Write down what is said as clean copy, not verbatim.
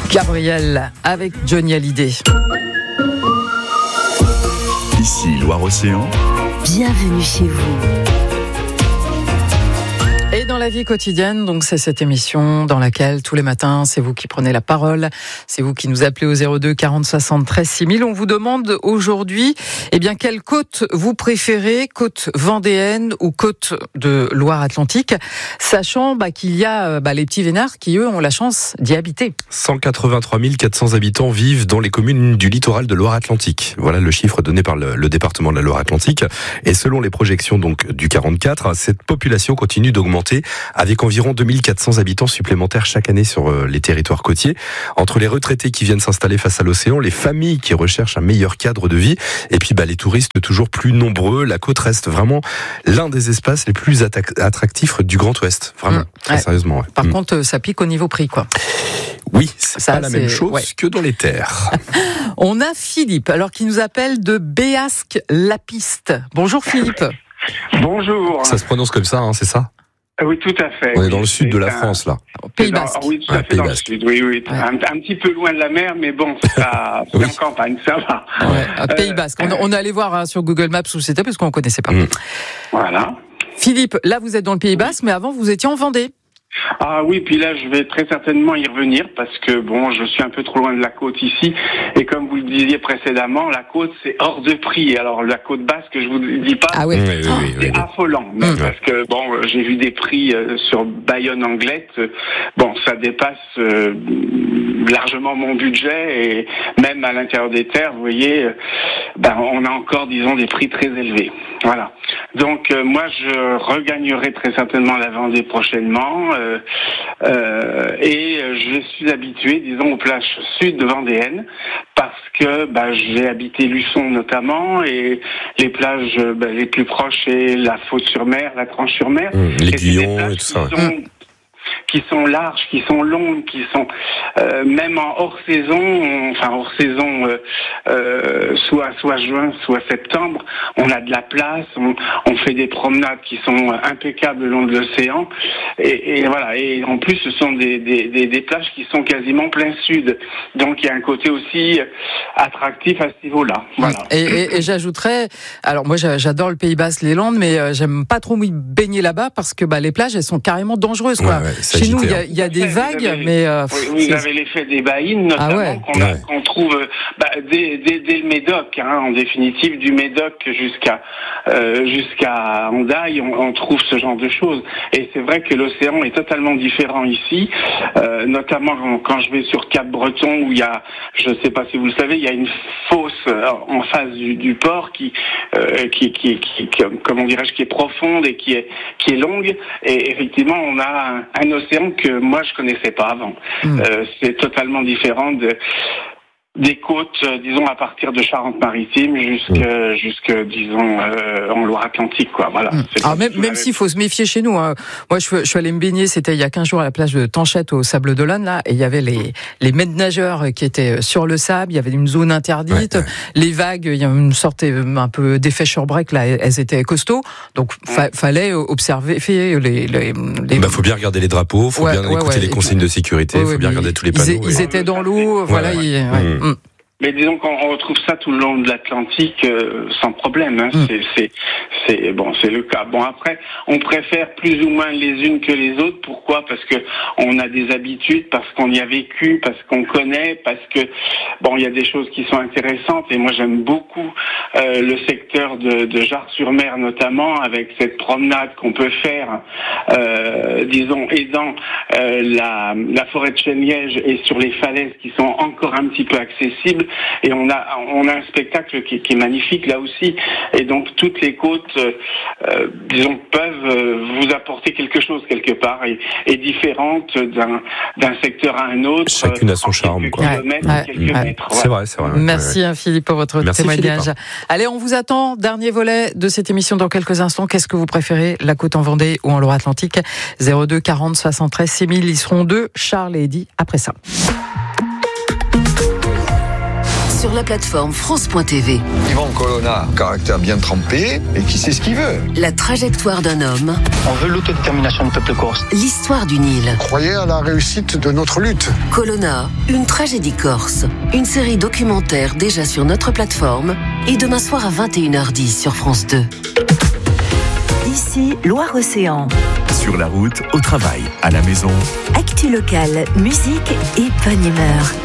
Gabriel avec Johnny Hallyday. Ici Loire-Océan. Bienvenue chez vous. Et dans la vie quotidienne, donc c'est cette émission dans laquelle tous les matins, c'est vous qui prenez la parole, c'est vous qui nous appelez au 02 40 73 6000. On vous demande aujourd'hui, quelle côte vous préférez, côte vendéenne ou côte de Loire-Atlantique, sachant qu'il y a les petits vénards qui eux ont la chance d'y habiter. 183 400 habitants vivent dans les communes du littoral de Loire-Atlantique. Voilà le chiffre donné par le département de la Loire-Atlantique. Et selon les projections donc du 44, cette population continue d'augmenter avec environ 2400 habitants supplémentaires chaque année sur les territoires côtiers. Entre les retraités qui viennent s'installer face à l'océan, les familles qui recherchent un meilleur cadre de vie et puis les touristes toujours plus nombreux, la côte reste vraiment l'un des espaces les plus attractifs du Grand Ouest. Vraiment, très sérieusement. Ouais. Par contre, ça pique au niveau prix, quoi. Oui, c'est pas la même chose que dans les terres. On a Philippe, alors qui nous appelle de Béasque-la-Piste. Bonjour Philippe. Bonjour. Ça se prononce comme ça, c'est ça ? Oui, tout à fait. On est dans le sud de la France, là. Pays Basque. Oui, tout à fait dans le sud. Oui. Ouais. Un petit peu loin de la mer, mais bon, c'est en campagne, ça va. Ouais, Pays Basque. On est allé voir sur Google Maps où c'était, parce qu'on ne connaissait pas. Voilà. Philippe, là, vous êtes dans le Pays Basque, mais avant, vous étiez en Vendée. Ah oui, puis là, je vais très certainement y revenir parce que, je suis un peu trop loin de la côte ici. Et comme vous le disiez précédemment, la côte, c'est hors de prix. Alors, la côte basque, je vous dis pas, c'est affolant. Parce que, j'ai vu des prix sur Bayonne-Anglette. Ça dépasse largement mon budget. Et même à l'intérieur des terres, vous voyez, on a encore, des prix très élevés. Voilà. Donc, moi, je regagnerai très certainement la Vendée prochainement. Et je suis habitué, aux plages sud vendéennes parce que j'ai habité Luçon notamment et les plages les plus proches c'est la Fos-sur-Mer, la Tranche-sur-Mer, l'Aiguillon et tout ça. Qui sont larges, qui sont longues, qui sont même en hors saison, soit juin, soit septembre, on a de la place, on fait des promenades qui sont impeccables le long de l'océan, et voilà. Et en plus, ce sont des plages qui sont quasiment plein sud, donc il y a un côté aussi attractif à ce niveau-là. Voilà. Et j'ajouterais, alors moi j'adore le Pays Basque, les Landes, mais j'aime pas trop me baigner là-bas parce que les plages elles sont carrément dangereuses, quoi. Chez nous, il y a des vagues, mais... vous avez l'effet des baïnes, notamment, qu'on trouve dès le Médoc, en définitive, du Médoc jusqu'à Hendaye, on trouve ce genre de choses. Et c'est vrai que l'océan est totalement différent ici, notamment quand je vais sur Cap-Breton, où il y a, je ne sais pas si vous le savez, il y a une fosse en face du port qui comment dirais-je, qui est profonde et qui est longue. Et effectivement, on a un océan que moi je connaissais pas avant. C'est totalement différent des côtes, à partir de Charente-Maritime jusque en Loire-Atlantique, quoi. Voilà. Alors même s'il faut se méfier chez nous, hein. Moi je suis allé me baigner, c'était il y a 15 jours à la plage de Tanchette au Sable d'Olonne, là, et il y avait les maîtres nageurs qui étaient sur le sable, il y avait une zone interdite, les vagues, il y a une sorte un peu d'effet shore-break, là, elles étaient costauds, donc fallait observer faut bien regarder les drapeaux, faut bien écouter les consignes de sécurité, faut bien regarder tous les panneaux. Ils étaient dans l'eau, voilà. Mais disons qu'on retrouve ça tout le long de l'Atlantique sans problème. C'est le cas. Bon, après, on préfère plus ou moins les unes que les autres. Pourquoi ? Parce que on a des habitudes, parce qu'on y a vécu, parce qu'on connaît, parce que il y a des choses qui sont intéressantes. Et moi, j'aime beaucoup le secteur de Jars-sur-Mer notamment, avec cette promenade qu'on peut faire, aidant la forêt de Chêne-Liège et sur les falaises qui sont encore un petit peu accessibles. Et on a un spectacle qui est magnifique là aussi. Et donc toutes les côtes, peuvent vous apporter quelque chose quelque part et différente d'un secteur à un autre. Chacune a son charme, quoi. Mètres, c'est vrai. Merci Philippe pour votre témoignage. Philippe. Allez, on vous attend. Dernier volet de cette émission dans quelques instants. Qu'est-ce que vous préférez, la côte en Vendée ou en Loire-Atlantique ? 02 40 73 6000. Ils seront deux, Charles et Eddy, après ça. sur la plateforme France.tv. Yvan Colonna, caractère bien trempé et qui sait ce qu'il veut. La trajectoire d'un homme. On veut l'autodétermination du peuple corse. L'histoire d'une île. Croyez à la réussite de notre lutte. Colonna, une tragédie corse. Une série documentaire déjà sur notre plateforme et demain soir à 21h10 sur France 2. Ici, Loire-Océan. Sur la route, au travail, à la maison. Actu locale, musique et bonne humeur.